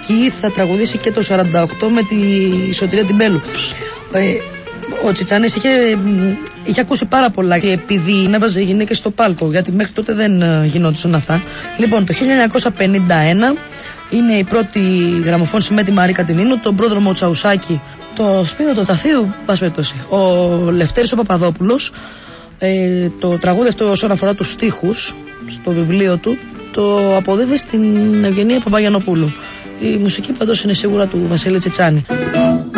εκεί θα τραγουδήσει και το 48 με τη Σωτηρία Τιμπέλου. Ο Τσιτσάνης είχε ακούσει πάρα πολλά και επειδή έβαζε γυναίκες στο πάλκο, γιατί μέχρι τότε δεν γινόντουσαν αυτά. Λοιπόν, το 1951 είναι η πρώτη γραμμοφώνηση με τη Μαρή Κατινίνου, τον πρόδρομο Τσαουσάκη, το Σπύρο του Ταθείου, ο Λευτέρης ο Παπαδόπουλος. Το τραγούδι αυτό όσον αφορά τους στίχους στο βιβλίο του το αποδίδει στην Ευγενία Παπαγιαννοπούλου. Η μουσική πάντως είναι σίγουρα του Βασίλη Τσιτσάνη.